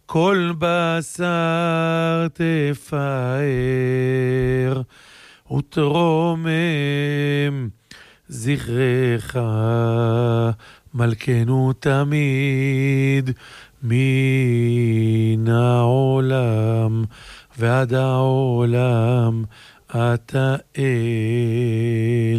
כל בשר תפאר, ותרומם זכרך מלכנו תמיד, מן העולם ועד העולם אתה אל.